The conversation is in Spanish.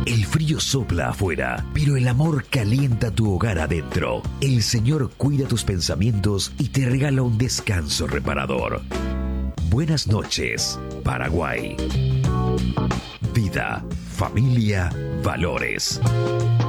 El frío sopla afuera, pero el amor calienta tu hogar adentro. El Señor cuida tus pensamientos y te regala un descanso reparador. Buenas noches, Paraguay. Vida, familia, valores.